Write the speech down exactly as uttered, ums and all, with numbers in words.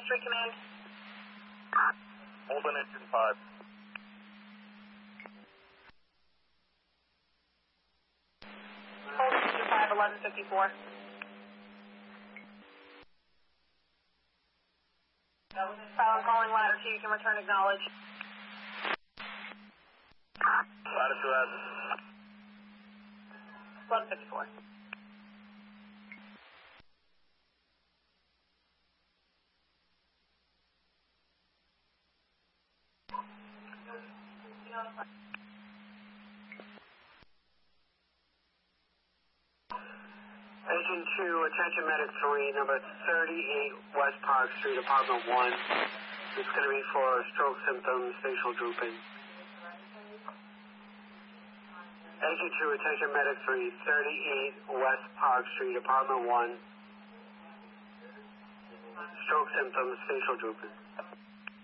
Street Command. Hold an engine five. Hold engine five, eleven fifty-four. I'm calling ladder two, you can return acknowledge. Ladder two has it. eleven fifty-four. Engine two, attention medic three, number thirty-eight West Park Street, apartment one. It's going to be for stroke symptoms, facial drooping. Engine two, attention medic three, thirty-eight West Park Street, apartment one. Stroke symptoms, facial drooping.